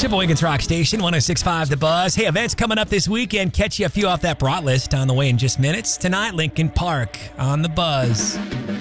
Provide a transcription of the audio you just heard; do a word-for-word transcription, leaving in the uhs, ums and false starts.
Sheboygan's Rock Station, one oh six point five The Buzz. Hey, events coming up this weekend. Catch you a few off that brat list on the way in just minutes. Tonight, Lincoln Park on The Buzz.